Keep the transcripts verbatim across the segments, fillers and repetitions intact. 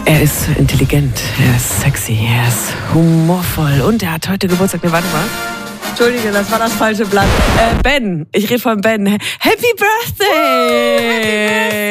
Er ist intelligent, er ist sexy, er ist humorvoll und er hat heute Geburtstag. Nee, warte mal. Entschuldige, das war das falsche Blatt. Äh, Ben, ich rede von Ben. Happy Birthday!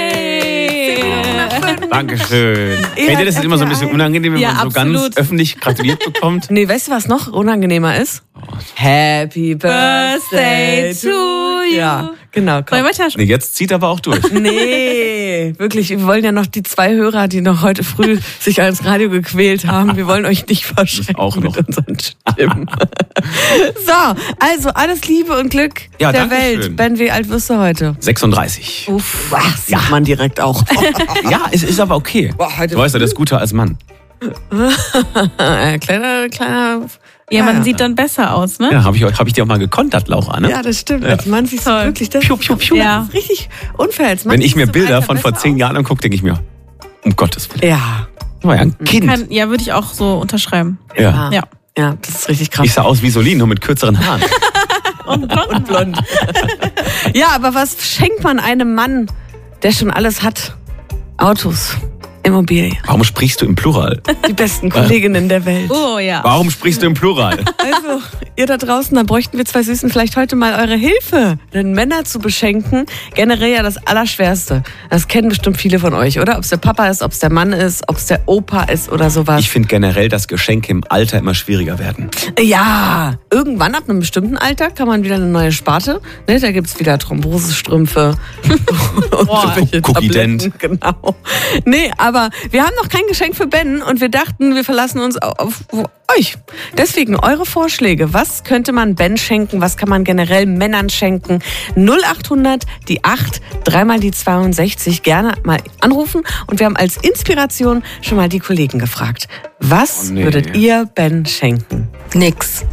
Dankeschön. Kennt ihr das ist immer so ein bisschen unangenehm, wenn ja, man so absolut. ganz öffentlich gratuliert bekommt? Nee, weißt du, was noch unangenehmer ist? Happy Birthday to you. Ja, genau. Komm. Nee, jetzt zieht aber auch durch. Nee, wirklich, wir wollen ja noch die zwei Hörer, die noch heute früh sich ans Radio gequält haben, wir wollen euch nicht verschrecken auch noch. mit unseren Stimmen. So, also alles Liebe und Glück Ja, der danke Welt. schön. Ben, wie alt wirst du heute? sechsunddreißig. Uff, was? Sieht man direkt auch. Ja, es ist aber okay. Boah, heute Du weißt ja, das ist guter als Mann. Äh, kleiner, kleiner... Ja, man sieht dann besser aus, ne? Ja, habe ich, hab ich dir auch mal gekontert, Laura, ne? Ja, das stimmt. Ja. Als Mann siehst du Toll. wirklich das. Piu, piu, piu. Ja. Das ist richtig unfair. Als Mann Wenn ich siehst mir du im Bilder Alter von vor besser zehn aus. Jahren angucke, denke ich mir, um Gottes Willen. Ja. Das war ja ein Kind. Kann, ja, würde ich auch so unterschreiben. Ja. Ja. Ja, das ist richtig krass. Ich sah aus wie Solin, nur mit kürzeren Haaren. Und blond. Und blond. Ja, aber was schenkt man einem Mann, der schon alles hat? Autos, Immobilien, Warum sprichst du im Plural? die besten Kolleginnen der Welt. Oh ja. Warum sprichst du im Plural? Also, ihr da draußen, da bräuchten wir zwei Süßen vielleicht heute mal eure Hilfe. Denn Männer zu beschenken, generell ja das Allerschwerste. Das kennen bestimmt viele von euch, oder? Ob es der Papa ist, ob es der Mann ist, ob es der Opa ist oder sowas. Ich finde generell, dass Geschenke im Alter immer schwieriger werden. Ja, irgendwann ab einem bestimmten Alter kann man wieder eine neue Sparte. Ne, da gibt's wieder Thrombosestrümpfe und irgendwelche Cookie Tabletten, Dent. genau. Nee, aber wir haben noch kein Geschenk für Ben und wir dachten, wir verlassen uns auf, auf euch. Deswegen eure Vorschläge. Was könnte man Ben schenken? Was kann man generell Männern schenken? null acht hundert, die acht, dreimal die zweiundsechzig. Gerne mal anrufen. Und wir haben als Inspiration schon mal die Kollegen gefragt. Was Oh, nee. würdet ihr Ben schenken? Nix.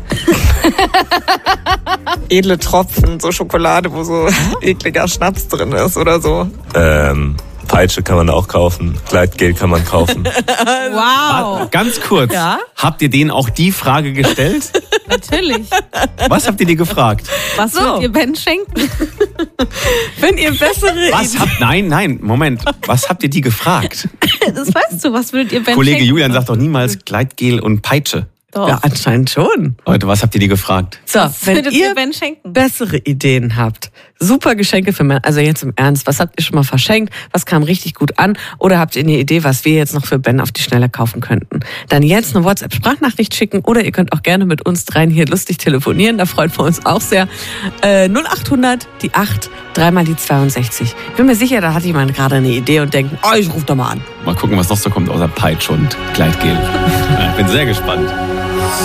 Edle Tropfen, so Schokolade, wo so ekliger Schnaps drin ist oder so. Ähm, Peitsche kann man auch kaufen, Gleitgel kann man kaufen. Wow. Ganz kurz, Ja? habt ihr denen auch die Frage gestellt? Natürlich. Was habt ihr die gefragt? Was So. würdet ihr Ben schenken? Wenn ihr bessere Was habt, nein, nein, Moment. Was habt ihr die gefragt? Das weißt du. Was würdet ihr Ben Kollege schenken? Julian sagt doch niemals Gleitgel und Peitsche. Doch. Ja, anscheinend schon. Leute, was habt ihr die gefragt? So, Was wenn würdet ihr ihr Ben schenken? bessere Ideen habt, super Geschenke für Männer, also jetzt im Ernst, was habt ihr schon mal verschenkt, was kam richtig gut an oder habt ihr eine Idee, was wir jetzt noch für Ben auf die Schnelle kaufen könnten? Dann jetzt eine WhatsApp-Sprachnachricht schicken oder ihr könnt auch gerne mit uns dreien hier lustig telefonieren, da freuen wir uns auch sehr. Äh, null acht hundert, die acht, dreimal die zweiundsechzig. Ich bin mir sicher, da hat jemand gerade eine Idee und denkt, oh, ich ruf doch mal an. Mal gucken, was noch so kommt außer Peitsche und Gleitgel. Ja, ich bin sehr gespannt.